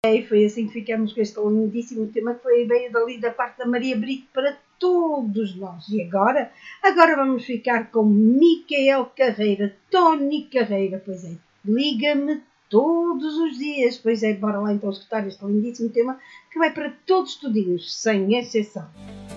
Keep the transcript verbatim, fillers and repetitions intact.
E foi assim que ficamos com este lindíssimo tema que foi a ideia dali da parte da Maria Brito para todos nós. E agora? Agora vamos ficar com Micael Carreira, Tony Carreira, pois é, liga-me todos os dias. Pois é, bora lá então escutar este lindíssimo tema que vai para todos tudinhos, sem exceção.